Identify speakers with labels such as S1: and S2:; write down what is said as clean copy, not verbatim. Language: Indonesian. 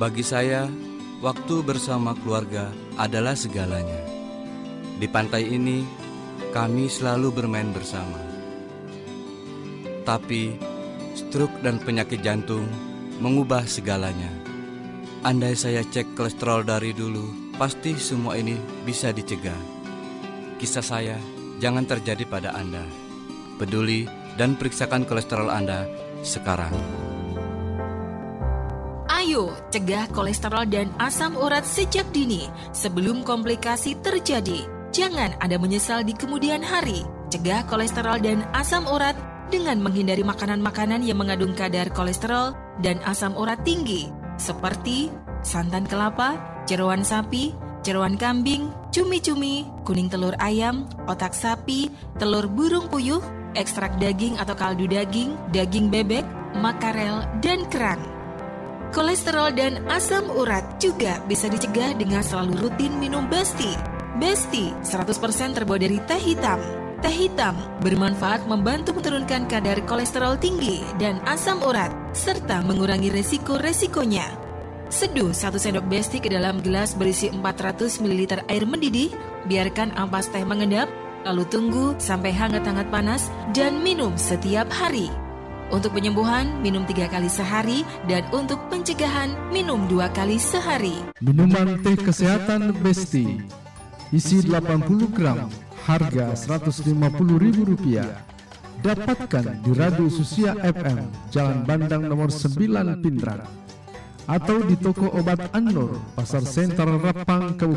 S1: Bagi saya, waktu bersama keluarga adalah segalanya. Di pantai ini, kami selalu bermain bersama. Tapi, stroke dan penyakit jantung mengubah segalanya. Andai saya cek kolesterol dari dulu, pasti semua ini bisa dicegah. Kisah saya jangan terjadi pada Anda. Peduli dan periksakan kolesterol Anda sekarang.
S2: Ayo, cegah kolesterol dan asam urat sejak dini sebelum komplikasi terjadi. Jangan Anda menyesal di kemudian hari. Cegah kolesterol dan asam urat dengan menghindari makanan-makanan yang mengandung kadar kolesterol dan asam urat tinggi, seperti santan kelapa, jeroan sapi, jeroan kambing, cumi-cumi, kuning telur ayam, otak sapi, telur burung puyuh, ekstrak daging atau kaldu daging, daging bebek, makarel, dan kerang. Kolesterol dan asam urat juga bisa dicegah dengan selalu rutin minum Besti. Besti 100% terbuat dari teh hitam. Teh hitam bermanfaat membantu menurunkan kadar kolesterol tinggi dan asam urat, serta mengurangi resiko-resikonya. Seduh 1 sendok Besti ke dalam gelas berisi 400 ml air mendidih, biarkan ampas teh mengendap, lalu tunggu sampai hangat-hangat panas dan minum setiap hari. Untuk penyembuhan, minum 3 kali sehari, dan untuk pencegahan, minum 2 kali sehari.
S3: Minuman teh kesehatan Besti, isi 80 gram, harga Rp150.000. Dapatkan di Radio Susia FM, Jalan Bandang nomor 9 Pindrang, atau di toko obat An-Nur, Pasar Sentral Rapang, Kabupaten